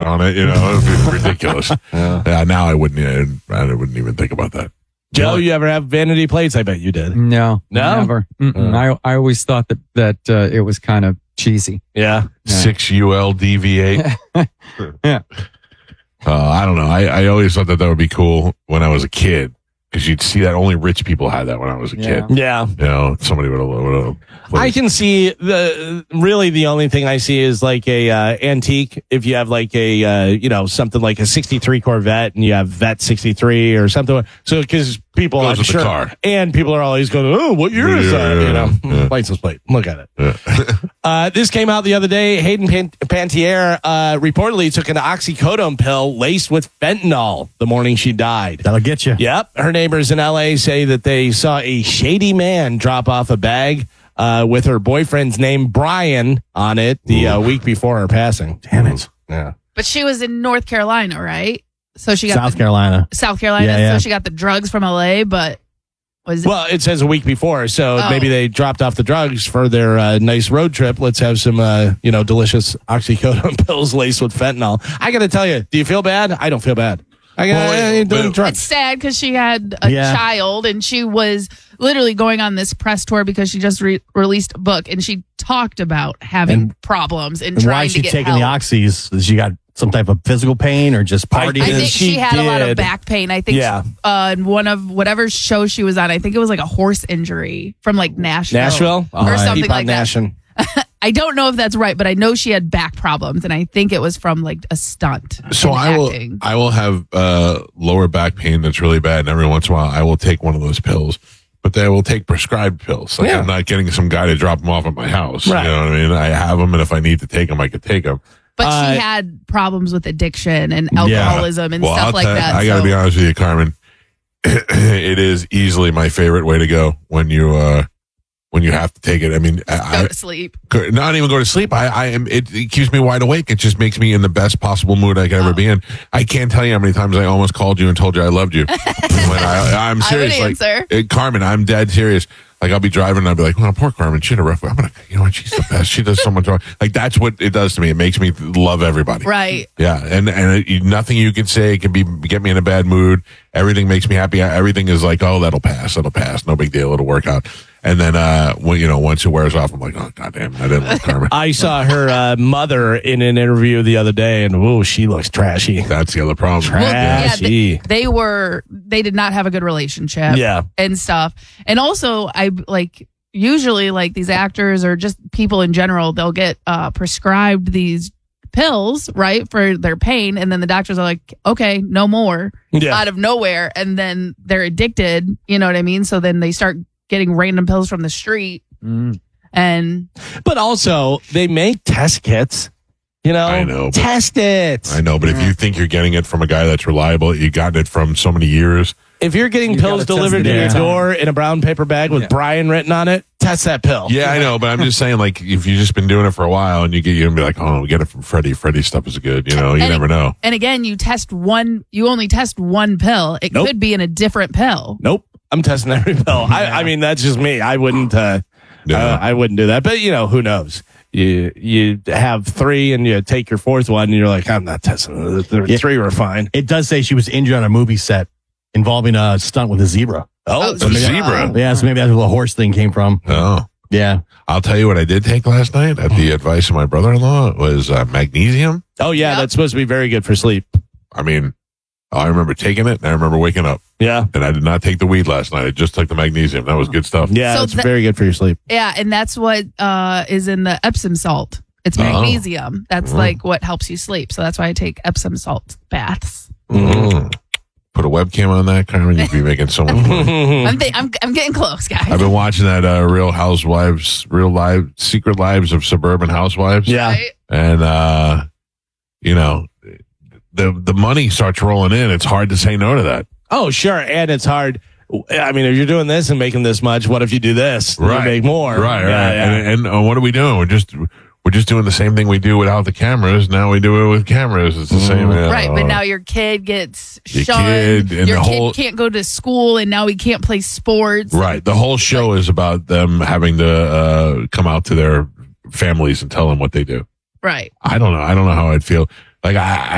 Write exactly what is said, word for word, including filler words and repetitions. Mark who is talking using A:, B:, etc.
A: on it. You know, it'd be ridiculous. yeah. yeah. Now I wouldn't. I wouldn't even think about that.
B: Joe, you ever have vanity plates? I bet you did.
C: No,
B: no,
C: never. Uh, I I always thought that that uh, it was kind of cheesy.
B: Yeah,
A: yeah. six U L D V eight.
C: yeah.
A: Uh, I don't know. I, I always thought that that would be cool when I was a kid because you'd see that only rich people had that when I was a
B: yeah.
A: kid.
B: Yeah.
A: You know, somebody would have.
B: I can see the really the only thing I see is like a uh, antique. If you have like a uh, you know something like a sixty-three Corvette and you have Vet sixty-three or something. So because people,
A: Goes
B: I'm
A: with
B: sure,
A: the car.
B: and people are always going, oh, what year is that? You know,
A: yeah.
B: license plate. Look at it.
A: Yeah.
B: uh, this came out the other day. Hayden Pan- Panettiere uh, reportedly took an oxycodone pill laced with fentanyl the morning she died.
D: That'll get you.
B: Yep. Her neighbors in L A say that they saw a shady man drop off a bag uh, with her boyfriend's name, Brian, on it the uh, week before her passing.
D: Damn it.
B: Yeah.
E: But she was in North Carolina, right? So she got
D: South
E: the,
D: Carolina.
E: South Carolina.
D: Yeah, yeah.
E: So she got the drugs from L A, but was it?
B: Well, it says a week before, so
E: Oh.
B: maybe they dropped off the drugs for their uh, nice road trip. Let's have some, uh, you know, delicious oxycodone pills laced with fentanyl. I got to tell you, do you feel bad? I don't feel bad. I got
A: Well,
B: well, doing
A: but-
B: drugs.
E: It's sad because she had a
D: Yeah.
E: child and she was literally going on this press tour because she just re- released a book and she talked about having
D: And-
E: problems and,
D: And
E: trying
D: why is she
E: to get
D: taking
E: help.
D: the oxys? Is she got some type of physical pain or just partying?
E: I think
B: She
E: she, had a lot of
B: did.
E: back pain. I think
B: Yeah.
E: uh, in one of whatever show she was on, I think it was like a horse injury from like Nashville.
B: Nashville?
E: Or
B: Uh,
E: something
B: keep on
E: like that.
B: gnashing.
E: I don't know if that's right, but I know she had back problems, and I think it was from like a stunt.
A: So
E: in
A: I will,
E: acting.
A: I will have uh, lower back pain that's really bad, and every once in a while I will take one of those pills. But they will take prescribed pills. Like
B: Yeah.
A: I'm not getting some guy to drop them off at my house.
B: Right.
A: You know what I mean? I have them, and if I need to take them, I could take them.
E: But
B: Uh,
E: she had problems with addiction and alcoholism and
A: Well,
E: stuff
A: I'll
E: like
A: tell-
E: that.
A: I got to
E: so-
A: be honest with you, Carmen. It is easily my favorite way to go when you uh, when you have to take it. I mean,
E: Go
A: I,
E: to sleep.
A: I not even go to sleep. I, I am. It, it keeps me wide awake. It just makes me in the best possible mood I could ever
E: Oh.
A: be in. I can't tell you how many times I almost called you and told you I loved you. when I, I'm
E: I
A: serious.
E: would
A: like
E: answer.
A: eh, Carmen, I'm dead serious. Like I'll be driving and I'll be like, "Well, poor Carmen. She had a rough. I'm gonna, you know what? She's the best. She does so much wrong." Like that's what it does to me. It makes me love everybody.
E: Right.
A: Yeah, and and it, nothing you can say can be get me in a bad mood. Everything makes me happy. Everything is like, oh, that'll pass. That'll pass. No big deal. It'll work out. And then, uh, when you know, once it wears off, I'm like, oh, goddamn, I didn't love Carmen.
B: I saw her uh, mother in an interview the other day, and whoa, she looks trashy.
A: That's the other problem.
B: Well,
E: yeah,
B: Trashy.
E: they, they were they did not have a good relationship.
B: Yeah.
E: and stuff. And also, I like usually like these actors or just people in general, they'll get uh, prescribed these pills, right, for their pain, and then the doctors are like, okay, no more,
B: Yeah.
E: out of nowhere, and then they're addicted. You know what I mean? So then they start getting random pills from the street,
D: Mm.
E: and
B: But also, they make test kits. You know,
A: I know, but-
B: test it.
A: I know, but if you think you're getting it from a guy that's reliable, you got it from so many years.
B: If you're getting
D: You
B: pills
D: gotta test
B: delivered
D: it
B: to your
D: every time.
B: door in a brown paper bag with
C: Yeah.
B: Brian written on it, test that pill.
A: Yeah, I know, but I'm just saying, like, if you've just been doing it for a while and you get you and be like, oh, we get it from Freddie. Freddie stuff is good. You know, you
E: And
A: never
E: it-
A: know.
E: and again, you test one, you only test one pill. It
B: Nope.
E: could be in a different pill.
B: Nope. I'm testing every pill. I, I mean, that's just me. I wouldn't. Uh,
A: Yeah.
B: uh, I wouldn't do that. But you know, who knows? You you have three and you take your fourth one and you're like, I'm not testing. The, the
D: Yeah.
B: three were fine.
D: It does say she was injured on a movie set involving a stunt with a zebra.
B: Oh,
E: Oh,
A: A zebra.
D: Yeah, so maybe that's where the horse thing came from.
A: Oh.
D: Yeah.
A: I'll tell you what I did take last night at the advice of my brother-in-law was uh, magnesium.
B: oh yeah,
E: Yep.
B: that's supposed to be very good for sleep.
A: I mean, I remember taking it and I remember waking up.
B: Yeah,
A: And I did not take the weed last night. I just took the magnesium. That was good stuff.
B: yeah,
E: So
B: it's
E: that-
B: very good for your sleep.
E: Yeah, and that's what uh, is in the Epsom salt. It's
A: Oh.
E: magnesium. That's
A: Oh.
E: like what helps you sleep. So that's why I take Epsom salt baths.
A: Mm. Put a webcam on that, Carmen. You'd be making so much money.
E: I'm, th- I'm I'm getting close, guys.
A: I've been watching that uh, Real Housewives, Real Live, Secret Lives of Suburban Housewives.
B: Yeah.
E: Right?
A: And, uh, you know, the the money starts rolling in. It's hard to say no to that.
B: Oh, sure, and it's hard. I mean, if you're doing this and making this much, what if you do this? and you make more.
A: Right, right.
B: Yeah, yeah.
A: And, and uh, what are we doing? We're just we're just doing the same thing we do without the cameras. Now we do it with cameras. It's the same. Uh,
E: Right, but now your kid gets
A: Your
E: shunned.
A: kid and
E: your
A: the
E: kid
A: whole-
E: can't go to school, and now he can't play sports.
A: Right. The whole show is about them having to uh, come out to their families and tell them what they do.
E: Right.
A: I don't know. I don't know how I'd feel. Like I,